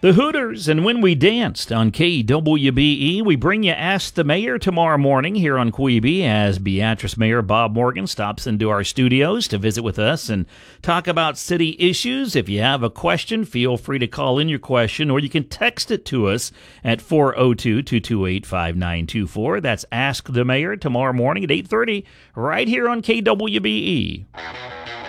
The Hooters and When We Danced on KWBE. We bring you Ask the Mayor tomorrow morning here on Queeby as Beatrice Mayor Bob Morgan stops into our studios to visit with us and talk about city issues. If you have a question, feel free to call in your question or you can text it to us at 402-228-5924. That's Ask the Mayor tomorrow morning at 8:30 right here on KWBE.